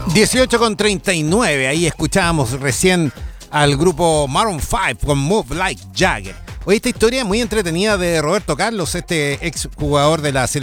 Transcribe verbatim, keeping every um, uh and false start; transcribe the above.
dieciocho con treinta y nueve, ahí escuchábamos recién al grupo Maroon cinco con Move Like Jagger. Oye, esta historia es muy entretenida de Roberto Carlos, este ex jugador de la selección